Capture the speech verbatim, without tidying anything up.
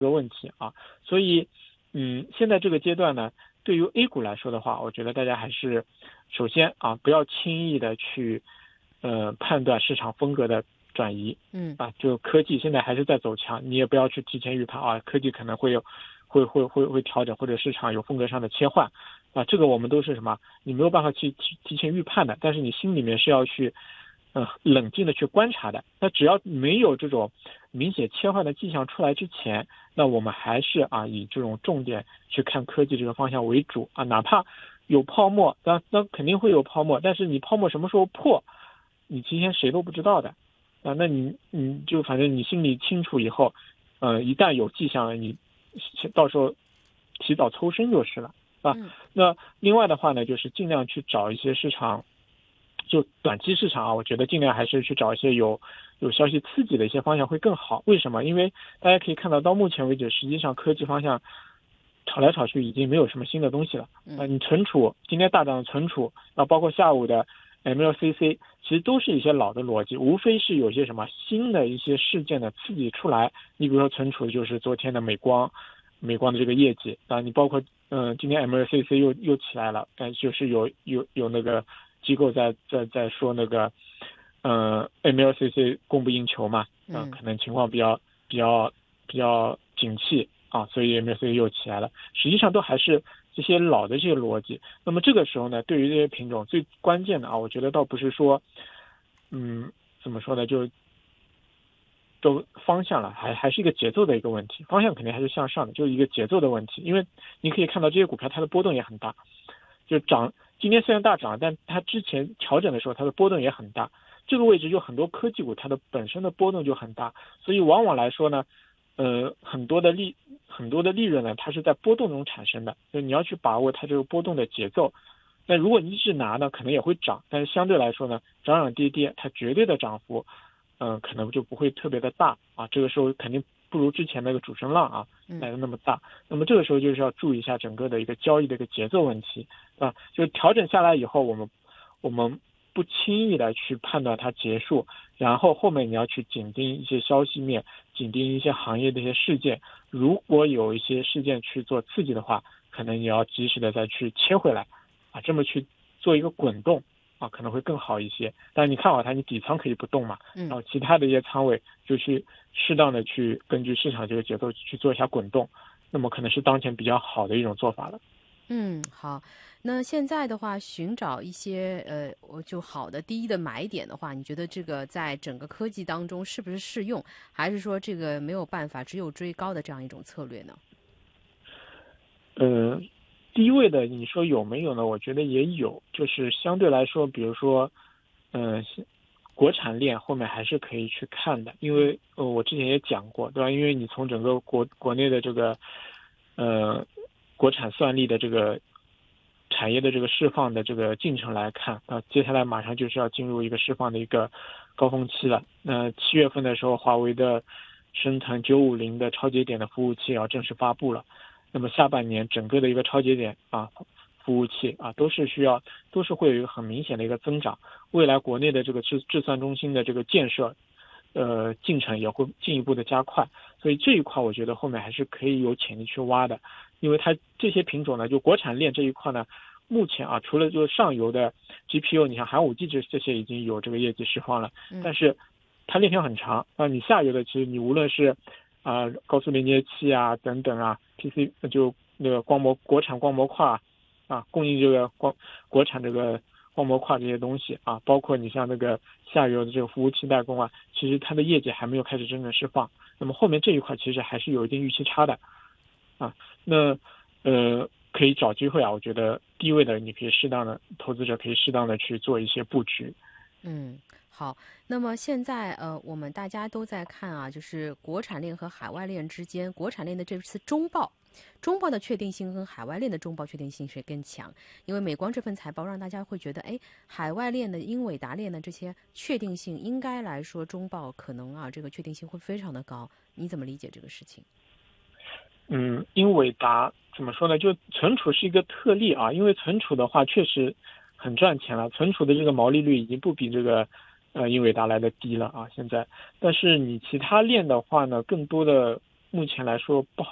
个问题啊。所以，嗯，现在这个阶段呢，对于 A 股来说的话，我觉得大家还是首先啊，不要轻易的去呃判断市场风格的转移。 嗯啊，就科技现在还是在走强，你也不要去提前预判啊，科技可能会有会会会会调整，或者市场有风格上的切换。啊，这个我们都是什么？你没有办法去提提前预判的，但是你心里面是要去，呃，冷静的去观察的。那只要没有这种明显切换的迹象出来之前，那我们还是啊以这种重点去看科技这个方向为主啊，哪怕有泡沫，那那肯定会有泡沫，但是你泡沫什么时候破，你提前谁都不知道的。啊，那你你就反正你心里清楚以后，呃，一旦有迹象了，你到时候提早抽身就是了。啊， 嗯那另外的话呢，就是尽量去找一些市场，就短期市场啊，我觉得尽量还是去找一些有有消息刺激的一些方向会更好。为什么？因为大家可以看到，到目前为止，实际上科技方向炒来炒去已经没有什么新的东西了。啊，你存储今天大涨的存储，啊，包括下午的 M L C C， 其实都是一些老的逻辑，无非是有些什么新的一些事件的刺激出来。你比如说存储就是昨天的美光。美光的这个业绩啊，你包括嗯、呃，今天 M L C C 又又起来了，但就是有有有那个机构在在在说那个，呃 M L C C 供不应求嘛，啊、呃，可能情况比较比较比较景气啊，所以 M L C C 又起来了。实际上都还是这些老的这些逻辑。那么这个时候呢，对于这些品种最关键的啊，我觉得倒不是说，嗯，怎么说呢，就。都方向了，还还是一个节奏的一个问题，方向肯定还是向上的，就是一个节奏的问题。因为你可以看到这些股票它的波动也很大，就涨今天虽然大涨，但它之前调整的时候它的波动也很大。这个位置就很多科技股它的本身的波动就很大，所以往往来说呢，呃，很多的利很多的利润呢，它是在波动中产生的，所以你要去把握它这个波动的节奏。那如果你一直拿呢，可能也会涨，但是相对来说呢，涨涨跌跌，它绝对的涨幅。嗯、呃，可能就不会特别的大啊，这个时候肯定不如之前那个主升浪啊来的那么大。那么这个时候就是要注意一下整个的一个交易的一个节奏问题啊，就调整下来以后，我们我们不轻易的去判断它结束，然后后面你要去紧盯一些消息面，紧盯一些行业的一些事件，如果有一些事件去做刺激的话，可能你要及时的再去切回来啊，这么去做一个滚动。啊，可能会更好一些，但是你看好它，你底仓可以不动嘛，然后其他的一些仓位就去适当的去根据市场这个节奏去做一下滚动，那么可能是当前比较好的一种做法了。 嗯，好。那现在的话，寻找一些呃，我就好的第一的买点的话，你觉得这个在整个科技当中是不是适用，还是说这个没有办法，只有追高的这样一种策略呢？ 呃。低位的你说有没有呢？我觉得也有，就是相对来说，比如说，嗯、呃，国产链后面还是可以去看的，因为呃我之前也讲过，对吧？因为你从整个国国内的这个呃国产算力的这个产业的这个释放的这个进程来看啊，接下来马上就是要进入一个释放的一个高峰期了。那七月份的时候，华为的升腾九五零的超节点的服务器要正式发布了。那么下半年整个的一个超节点啊服务器啊都是需要都是会有一个很明显的一个增长，未来国内的这个智智算中心的这个建设呃进程也会进一步的加快，所以这一块我觉得后面还是可以有潜力去挖的。因为它这些品种呢，就国产链这一块呢，目前啊除了就是上游的 G P U， 你像寒武纪这这些已经有这个业绩释放了，但是它链条很长啊，你下游的其实你无论是啊、呃，高速连接器啊，等等啊 ，P C 就那个光模国产光模块啊，供应这个光国产这个光模块这些东西啊，包括你像那个下游的这个服务器代工啊，其实它的业绩还没有开始真正释放。那么后面这一块其实还是有一定预期差的啊。那呃，可以找机会啊，我觉得低位的你可以适当的投资者可以适当的去做一些布局。 嗯。好，那么现在呃，我们大家都在看啊，就是国产链和海外链之间，国产链的这次中报，中报的确定性跟海外链的中报确定性是更强，因为美光这份财报让大家会觉得，哎，海外链的英伟达链的这些确定性，应该来说中报可能啊，这个确定性会非常的高，你怎么理解这个事情？ 嗯，英伟达怎么说呢？就存储是一个特例啊，因为存储的话确实很赚钱了，存储的这个毛利率已经不比这个。呃，英伟达来的低了啊，现在，但是你其他链的话呢，更多的目前来说不好